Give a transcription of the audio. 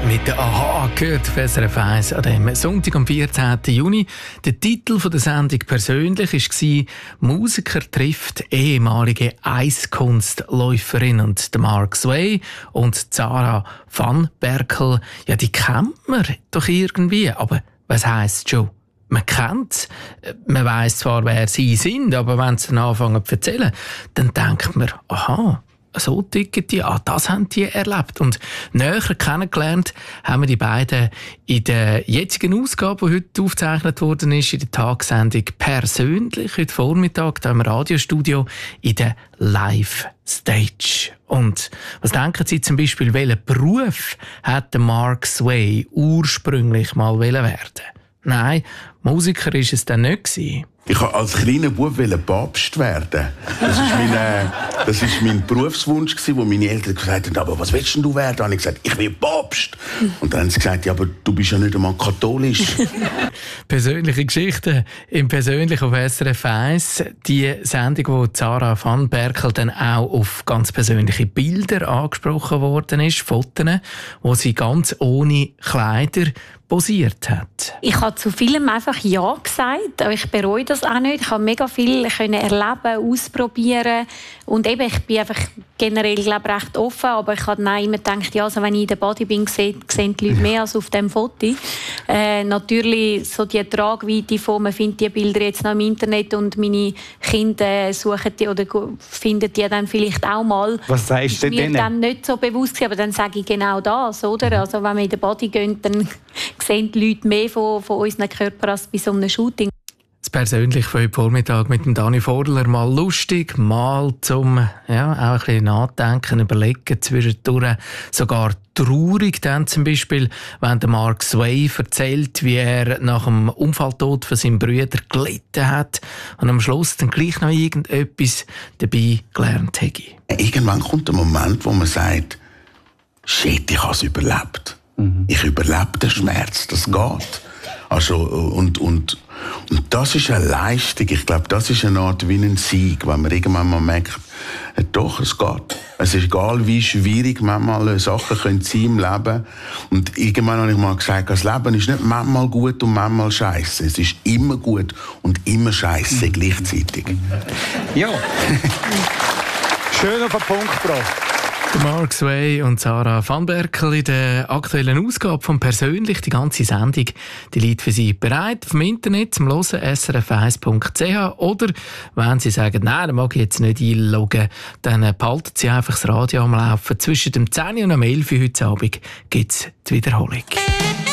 Mit der AHA gehört auf SRF 1 an dem Sonntag am 14. Juni. Der Titel der Sendung persönlich war «Musiker trifft ehemalige Eiskunstläuferin». Und der Mark Sway und Zara van Berkel, ja, die kennt man doch irgendwie. Aber was heisst schon? Man kennt es. Man weiss zwar, wer sie sind, aber wenn sie dann anfangen zu erzählen, dann denkt man, aha, so ticken die, das haben die erlebt. Und näher kennengelernt haben wir die beiden in der jetzigen Ausgabe, die heute aufgezeichnet worden ist, in der Tagessendung persönlich, heute Vormittag, da im Radiostudio, in der Live-Stage. Und was denken Sie zum Beispiel, welchen Beruf hat Mark Sway ursprünglich mal werden? Nein, Musiker war es dann nicht. Ich wollte als kleiner Bub Papst werden. Das war mein Berufswunsch, wo meine Eltern gesagt haben, aber was willst du werden? Und ich gesagt, ich will Papst. Und dann haben sie gesagt, ja, aber du bist ja nicht einmal katholisch. Persönliche Geschichten im Persönlich auf SRF 1. Die Sendung, wo Zara van Berkel dann auch auf ganz persönliche Bilder angesprochen worden ist, Fotos, wo sie ganz ohne Kleider posiert hat. Ich habe zu vielem einfach Ja gesagt, aber ich bereue das auch nicht. Ich habe mega viel erleben, ausprobieren und eben, ich bin einfach generell, glaube ich, recht offen, aber ich habe dann immer gedacht, ja, also wenn ich in der Body bin, sehen die Leute mehr als auf dem Foto. Natürlich so die Tragweite von, man findet die Bilder jetzt noch im Internet und meine Kinder suchen die oder finden die dann vielleicht auch mal. Was sagst du denn? Mir dann nicht so bewusst, aber dann sage ich genau das, oder? Also wenn wir in der Body gehen, dann sehen die Leute mehr von unseren Körpern als bei so einem Shooting. Das persönlich für heute Vormittag mit dem Dani Vordler mal lustig, mal zum auch ein bisschen nachdenken, überlegen, zwischendurch sogar traurig. Dann zum Beispiel, wenn der Mark Sway erzählt, wie er nach dem Unfalltod von seinem Bruder gelitten hat und am Schluss dann gleich noch irgendetwas dabei gelernt hätte. Irgendwann kommt der Moment, wo man sagt, shit, ich habe es überlebt. Ich überlebe den Schmerz, das geht. Also, und das ist eine Leistung. Ich glaube, das ist eine Art wie ein Sieg, wenn man irgendwann mal merkt, doch, es geht. Es ist egal, wie schwierig manchmal Sachen sein können im Leben. Und irgendwann habe ich mal gesagt, das Leben ist nicht manchmal gut und manchmal scheiße. Es ist immer gut und immer scheiße gleichzeitig. Ja. Schön auf den Punkt gebracht. Mark Sway und Zara van Berkel in der aktuellen Ausgabe von «Persönlich». Die ganze Sendung die liegt für Sie bereit auf dem Internet zum Hören, srf1.ch. Oder wenn Sie sagen, nein, da mag ich jetzt nicht einloggen, dann behalten Sie einfach das Radio am Laufen. Zwischen dem 10 und dem 11 heute Abend gibt es die Wiederholung.